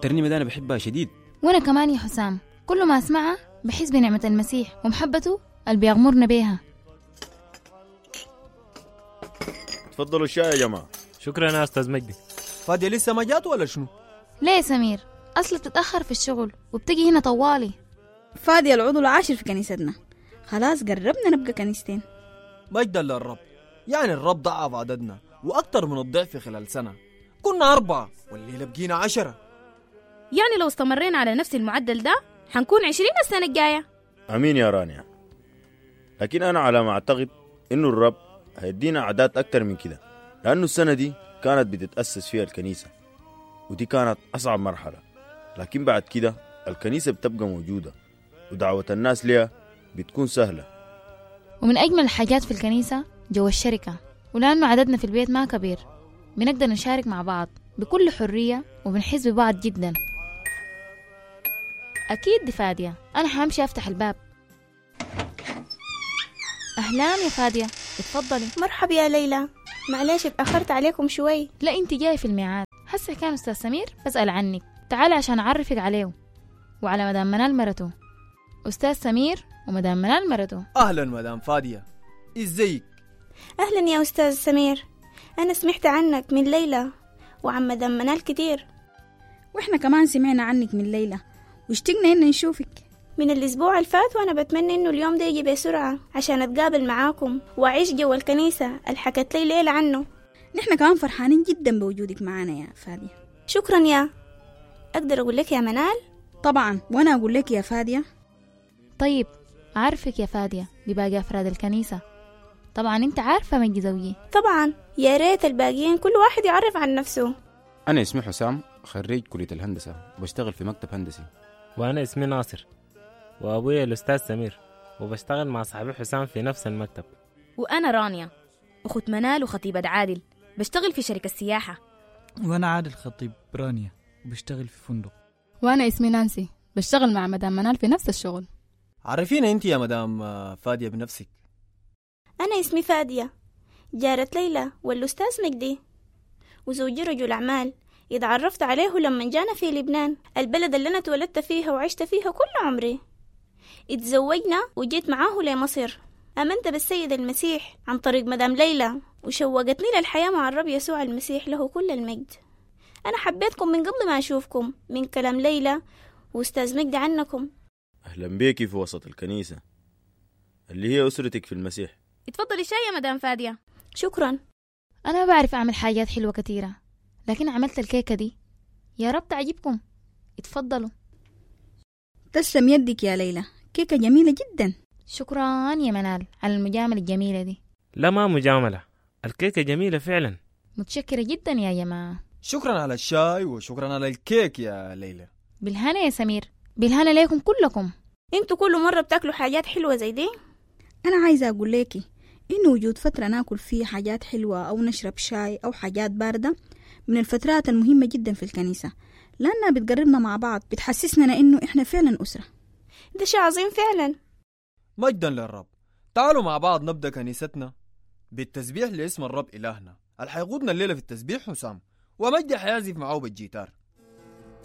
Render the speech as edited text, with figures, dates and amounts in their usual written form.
الترنيمة دي أنا بحبها شديد. وأنا كمان يا حسام، كل ما أسمعها بحس بنعمة المسيح ومحبته اللي بيغمرنا بيها. تفضلوا الشاي يا جماعة. شكرا يا أستاذ مجدي. فادية لسه ما جات ولا شنو؟ ليه يا سمير؟ أصلا بتتأخر في الشغل وبتجي هنا طوالي. فادية العضو العاشر في كنيستنا، خلاص قربنا نبقى كنيستين. مجدا للرب. يعني الرب ضعف عددنا وأكتر من الضعف خلال سنة. كنا 4 والليلة بقينا 10. يعني لو استمرينا على نفس المعدل ده حنكون 20 السنة الجاية. أمين يا رانيا. لكن أنا على ما أعتقد إنه الرب هيدينا أعداد أكتر من كده، لأنه السنة دي كانت بتتأسس فيها الكنيسة، ودي كانت أصعب مرحلة. لكن بعد كده الكنيسة بتبقى موجودة ودعوة الناس ليها بتكون سهلة. ومن أجمل الحاجات في الكنيسة جو الشركة، ولأنه عددنا في البيت ما كبير بنقدر نشارك مع بعض بكل حرية وبنحس ببعض جدا. أكيد دي فادية، أنا حامشي أفتح الباب. أهلا يا فادية، اتفضلي. مرحبا يا ليلى، معلش اتأخرت عليكم شوي. لا انت جاي في الميعاد. هسه كان أستاذ سمير بسأل عنك، تعالي عشان أعرفك عليه وعلى مدام منال مرته. أستاذ سمير ومدام منال مرته. أهلا مدام فادية، إزيك؟ أهلا يا أستاذ سمير، أنا سمعت عنك من ليلى وعن مدام منال كتير. وإحنا كمان سمعنا عنك من ليلى واشتقنا إن نشوفك من الأسبوع الفات، وأنا بتمنى إنه اليوم ده يجي بسرعة عشان أتقابل معاكم وأعيش جو الكنيسة اللي حكت لي ليلى عنه. نحن كمان فرحانين جدا بوجودك معنا يا فادية. شكرا. يا أقدر أقول لك يا منال؟ طبعا، وأنا أقول لك يا فادية. طيب أعرفك يا فادية بباقي أفراد الكنيسة. طبعا أنت عارفة مجدي زوجي. طبعا، يا ريت الباقيين كل واحد يعرف عن نفسه. أنا اسمي حسام، خريج كلية الهندسة وبشتغل في مكتب هندسي. وأنا اسمي ناصر، وأبويا الأستاذ سمير، وبشتغل مع صاحبي حسام في نفس المكتب. وأنا رانيا، أخت منال وخطيبة عادل، بشتغل في شركة السياحة. وأنا عادل خطيب رانيا وبشتغل في فندق. وأنا اسمي نانسي، بشتغل مع مدام منال في نفس الشغل. عرفينا أنت يا مدام فادية بنفسك. أنا اسمي فادية، جارة ليلى والأستاذ مجدي، وزوجي رجل أعمال اتعرفت عليه لما جانا في لبنان، البلد اللي أنا اتولدت فيها وعشت فيها كل عمري. اتزوجنا وجيت معاه لمصر. آمنت بالسيد المسيح عن طريق مدام ليلى وشوقتني للحياة مع الرب يسوع المسيح له كل المجد. أنا حبيتكم من قبل ما أشوفكم، من كلام ليلى وأستاذ مجدي عنكم. أهلا بيكي في وسط الكنيسة اللي هي أسرتك في المسيح. اتفضلي شاي يا مدام فادية. شكرا. أنا ما بعرف أعمل حاجات حلوة كتيرة، لكن عملت الكيكة دي، يا رب تعجبكم. اتفضلوا. تسلم يدك يا ليلى، كيكة جميلة جدا. شكرا يا منال على المجاملة الجميلة دي. لا ما مجاملة، الكيكة جميلة فعلا. متشكرة جدا يا جماعة. شكرا على الشاي وشكرا على الكيك يا ليلى. بالهنا يا سمير، بالهنا ليكم كلكم. انتوا كل مرة بتاكلوا حاجات حلوة زي دي. أنا عايزة أقول لكي إنه وجود فترة ناكل فيه حاجات حلوة أو نشرب شاي أو حاجات باردة من الفترات المهمة جدا في الكنيسة، لأنها بتقربنا مع بعض، بتحسسنا إنه إحنا فعلا أسرة. ده شيء عظيم فعلا. مجدا للرب. تعالوا مع بعض نبدأ كنيستنا بالتسبيح لاسم الرب إلهنا. اللي حيقودنا الليلة في التسبيح حسام، ومجدي حيعزف معه بالجيتار.